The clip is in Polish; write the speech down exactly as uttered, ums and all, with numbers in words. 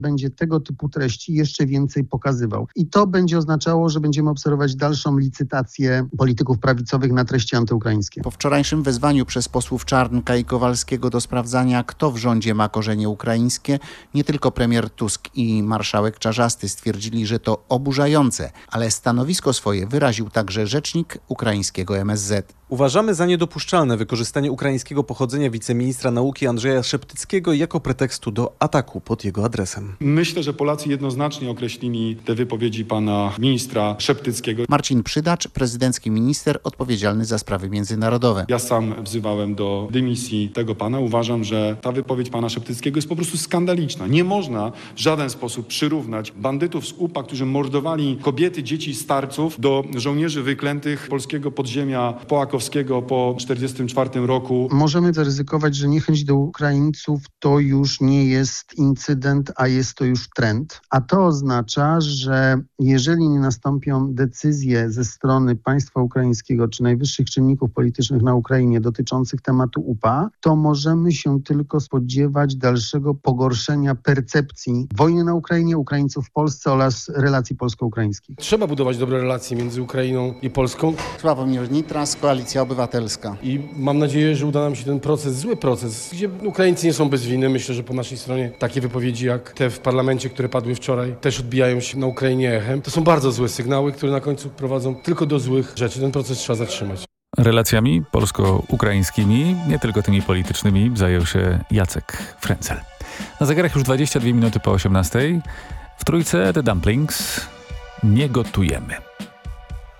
będzie tego typu treści jeszcze więcej pokazywał. I to będzie oznaczało, że będziemy obserwować dalszą licytację polityków prawicowych na treści antyukraińskie. Po wczorajszym wezwaniu przez posłów Czarnka i Kowalskiego do sprawdzania, kto w rządzie ma korzenie ukraińskie, nie tylko premier Tusk i marszałek Czarzasty stwierdzili, że to oburzające, ale stanowisko swoje wyraził także rzecznik ukraińskiego M S Z. Uważamy za niedopuszczalne wykorzystanie ukraińskiego pochodzenia wiceministra nauki Andrzeja Szeptyckiego jako pretekstu do ataku pod jego adresem. Myślę, że Polacy jednoznacznie określili te wypowiedzi pana ministra Szeptyckiego. Marcin Przydacz, prezydencki minister odpowiedzialny za sprawy międzynarodowe. Ja sam wzywałem do dymisji tego pana. Uważam, że ta wypowiedź pana Szeptyckiego jest po prostu skandaliczna. Nie można w żaden sposób przyrównać bandytów z U P A, którzy mordowali kobiety, dzieci, starców, do żołnierzy wyklętych polskiego podziemia połakowskiego po czterdziestym czwartym roku. Możemy zaryzykować, że niechęć do Ukraińców to już nie jest incydent, a jest to już trend. A to oznacza, że jeżeli nie nastąpią decyzje ze strony państwa ukraińskiego czy najwyższych czynników politycznych na Ukrainie dotyczących tematu U P A, to możemy się tylko spodziewać dalszego pogorszenia percepcji wojny na Ukrainie, Ukraińców w Polsce oraz relacji polsko-ukraińskich. Trzeba budować dobre relacje między Ukrainą i Polską. Sławomir Nitras, Koalicja Obywatelska. I mam nadzieję, że uda nam się ten proces, zły proces, gdzie Ukraińcy nie są bez winy. Myślę, że po naszej stronie takie wypowiedzi jak te w parlamencie, które padły wczoraj, też odbijają się na Ukrainie echem. To są bardzo złe sygnały, które na końcu prowadzą tylko do złych rzeczy. Ten proces trzeba zatrzymać. Relacjami polsko-ukraińskimi, nie tylko tymi politycznymi, zajął się Jacek Frenzel. Na zegarach już dwadzieścia dwie minuty po osiemnastej. W trójce The Dumplings nie gotujemy.